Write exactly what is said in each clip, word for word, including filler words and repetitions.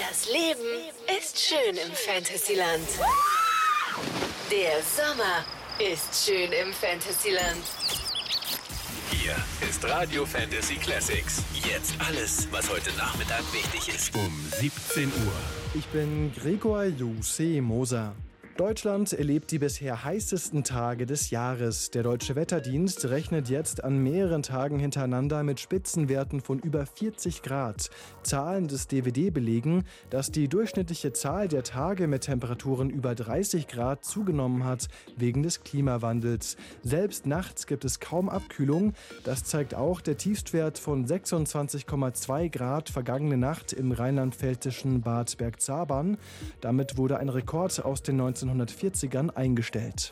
Das Leben ist schön im Fantasyland. Der Sommer ist schön im Fantasyland. Hier ist Radio Fantasy Classics. Jetzt alles, was heute Nachmittag wichtig ist. Um siebzehn Uhr. Ich bin Gregor Jussi Moser. Deutschland erlebt die bisher heißesten Tage des Jahres. Der Deutsche Wetterdienst rechnet jetzt an mehreren Tagen hintereinander mit Spitzenwerten von über vierzig Grad. Zahlen des D W D belegen, dass die durchschnittliche Zahl der Tage mit Temperaturen über dreißig Grad zugenommen hat wegen des Klimawandels. Selbst nachts gibt es kaum Abkühlung. Das zeigt auch der Tiefstwert von sechsundzwanzig Komma zwei Grad vergangene Nacht im rheinland-pfälzischen Bad Bergzabern. Damit wurde ein Rekord aus den neunzehnhundertvierzigern eingestellt.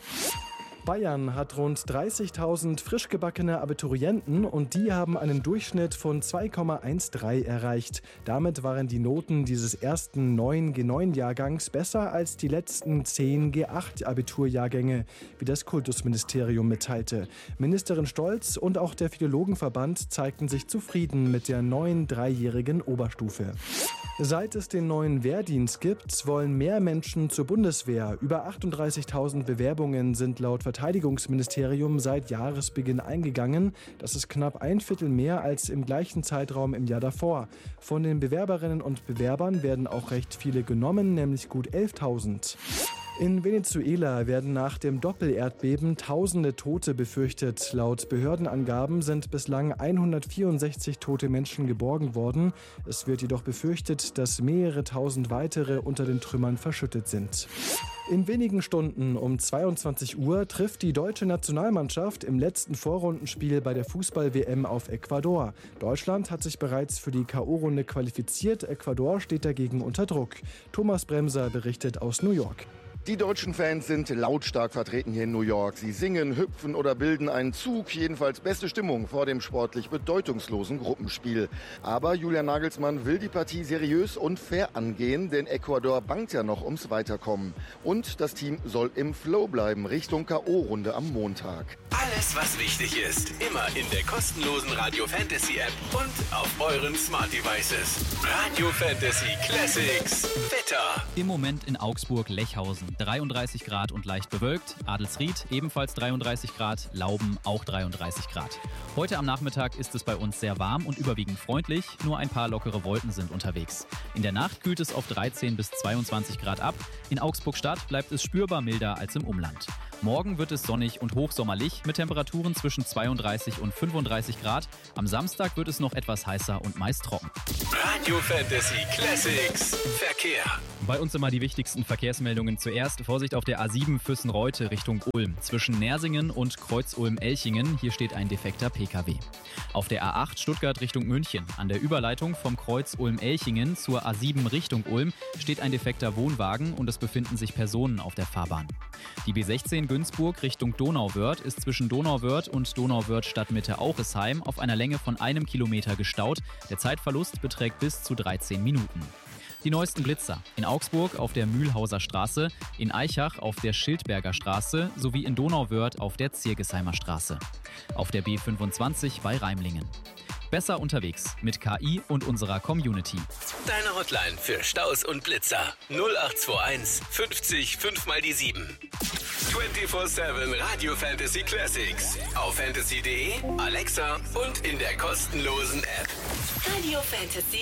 Bayern hat rund dreißigtausend frisch gebackene Abiturienten und die haben einen Durchschnitt von zwei Komma dreizehn erreicht. Damit waren die Noten dieses ersten neuen G neun Jahrgangs besser als die letzten zehn G acht Abiturjahrgänge, wie das Kultusministerium mitteilte. Ministerin Stolz und auch der Philologenverband zeigten sich zufrieden mit der neuen dreijährigen Oberstufe. Seit es den neuen Wehrdienst gibt, wollen mehr Menschen zur Bundeswehr. Über achtunddreißigtausend Bewerbungen sind laut Verteidigungsministerium seit Jahresbeginn eingegangen. Das ist knapp ein Viertel mehr als im gleichen Zeitraum im Jahr davor. Von den Bewerberinnen und Bewerbern werden auch recht viele genommen, nämlich gut elftausend. In Venezuela werden nach dem Doppelerdbeben tausende Tote befürchtet. Laut Behördenangaben sind bislang hundertvierundsechzig tote Menschen geborgen worden. Es wird jedoch befürchtet, dass mehrere tausend weitere unter den Trümmern verschüttet sind. In wenigen Stunden um zweiundzwanzig Uhr trifft die deutsche Nationalmannschaft im letzten Vorrundenspiel bei der Fußball-W M auf Ecuador. Deutschland hat sich bereits für die K O-Runde qualifiziert. Ecuador steht dagegen unter Druck. Thomas Bremser berichtet aus New York. Die deutschen Fans sind lautstark vertreten hier in New York. Sie singen, hüpfen oder bilden einen Zug. Jedenfalls beste Stimmung vor dem sportlich bedeutungslosen Gruppenspiel. Aber Julian Nagelsmann will die Partie seriös und fair angehen, denn Ecuador bangt ja noch ums Weiterkommen. Und das Team soll im Flow bleiben, Richtung K O-Runde am Montag. Alles, was wichtig ist, immer in der kostenlosen Radio Fantasy App und auf euren Smart Devices. Radio Fantasy Classics. Wetter. Im Moment in Augsburg-Lechhausen dreiunddreißig Grad und leicht bewölkt. Adelsried ebenfalls dreiunddreißig Grad. Lauben auch dreiunddreißig Grad. Heute am Nachmittag ist es bei uns sehr warm und überwiegend freundlich. Nur ein paar lockere Wolken sind unterwegs. In der Nacht kühlt es auf dreizehn bis zweiundzwanzig Grad ab. In Augsburg-Stadt bleibt es spürbar milder als im Umland. Morgen wird es sonnig und hochsommerlich mit Temperaturen zwischen zweiunddreißig und fünfunddreißig Grad. Am Samstag wird es noch etwas heißer und meist trocken. Radio Fantasy Classics. Verkehr. Bei uns immer die wichtigsten Verkehrsmeldungen zuerst. Vorsicht auf der A sieben Füssen-Reute Richtung Ulm. Zwischen Nersingen und Kreuz-Ulm-Elchingen. Hier steht ein defekter P K W. Auf der A acht Stuttgart Richtung München. An der Überleitung vom Kreuz Ulm-Elchingen zur A sieben Richtung Ulm steht ein defekter Wohnwagen und es befinden sich Personen auf der Fahrbahn. Die B sechzehn Günzburg Richtung Donauwörth ist zwischen Donauwörth und Donauwörth Stadtmitte Auchesheim auf einer Länge von einem Kilometer gestaut. Der Zeitverlust beträgt bis zu dreizehn Minuten. Die neuesten Blitzer in Augsburg auf der Mühlhauser Straße, in Aichach auf der Schildberger Straße sowie in Donauwörth auf der Zirgesheimer Straße. Auf der B fünfundzwanzig bei Reimlingen. Besser unterwegs mit K I und unserer Community. Deine Hotline für Staus und Blitzer null acht zwei eins fünfzig fünf mal die sieben. vierundzwanzig sieben Radio Fantasy Classics auf fantasy punkt de, Alexa und in der kostenlosen App. Radio Fantasy